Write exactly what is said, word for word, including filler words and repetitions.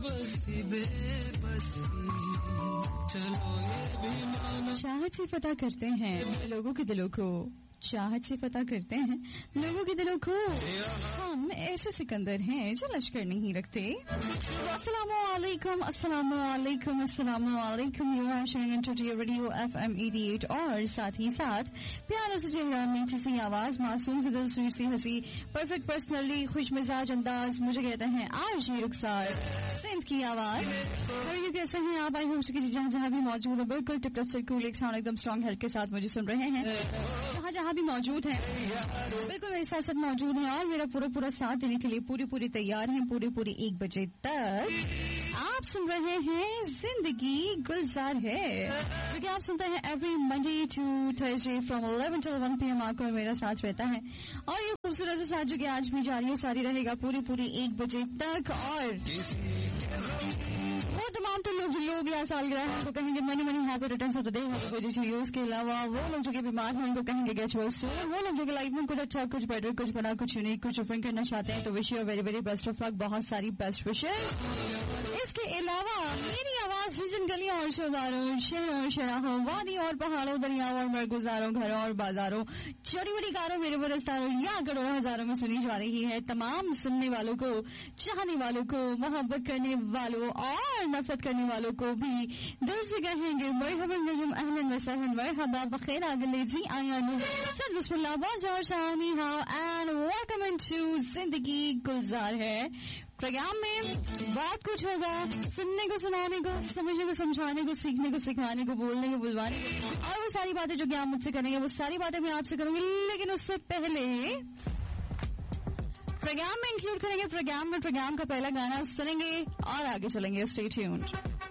बेबसी बेबसी चलो ये भी मानो। चाहत से पता करते हैं लोगों के दिलों को, चाहत से पता करते हैं लोगों के दिलों को। हम ऐसे सिकंदर हैं जो लश्कर नहीं रखते। अस्सलामु अलैकुम, अस्सलामु अलैकुम, अस्सलामु अलैकुम। You are sharing into radio FM अठासी और साथ ही साथ प्यारे से चेहरा, मीठी सी आवाज, मासूम से दिल, स्वीट सी हंसी, परफेक्ट पर्सनली, खुश मिजाज अंदाज, मुझे कहते हैं आरजे रुखसार, सिंध की आवाज। और ये कैसे हैं आप? आई होप कि जहाँ जहाँ भी मौजूद है बिल्कुल टिप टॉप से कूल, एक साउंड एकदम स्ट्रॉन्ग हेल्थ के साथ मुझे सुन रहे हैं। जहाँ जहाँ भी मौजूद है बिल्कुल मेरे साथ साथ मौजूद है और मेरा पूरा पूरा साथ देने के लिए पूरी पूरी तैयार हैं। पूरी पूरी एक बजे तक आप सुन रहे हैं जिंदगी गुलजार है, क्योंकि आप सुनते हैं every Monday to Thursday from eleven to one P M आपको मेरा साथ रहता है। और ये खूबसूरत से साथ जो कि आज भी जारी है सारी रहेगा पूरी पूरी एक बजे तक। और वो तमाम तो लोग जो लोग या सालगिरह उनको कहेंगे money money happy returns of the day, happy birthday to you. उसके अलावा वो लोग जो कि बीमार हैं उनको कहेंगे गेट वेल सून। वो लोग जो कि लाइफ में कुछ अच्छा, कुछ बेटर, कुछ बड़ा, कुछ यूनिक, कुछ डिफरेंट करना चाहते हैं तो wish you very very best of luck, बहुत सारी बेस्ट विशेस। इसके अलावा मेरी आवाज जिन गलियों और शोदारों, शहरों शराहों, वादी और पहाड़ों, दरियाओं और मरगुजारों, घरों और बाजारों, छोटी बड़ी कारों, मेरे बरसदारों या करोड़ों हजारों में सुनी जा रही है। तमाम सुनने वालों को, चाहने वालों को, मोहब्बत करने वालों और नफरत करने वालों को भी दिल से कहेंगे मरहबन बिकुम, अहलन व सहलन, मरहबा बखैर आगले जी आया नु sir Bismillah बोंजोर Shani how and welcome into जिंदगी गुलजार है। प्रोग्राम में बहुत कुछ होगा, सुनने को, सुनाने को, समझने को, समझाने को, सीखने को, सिखाने को, बोलने को, बुलवाने को, और वो सारी बातें जो कि आप मुझसे करेंगे वो सारी बातें मैं आपसे करूंगी। लेकिन उससे पहले प्रोग्राम में इंक्लूड करेंगे, प्रोग्राम में प्रोग्राम का पहला गाना सुनेंगे और आगे चलेंगे। Stay tuned.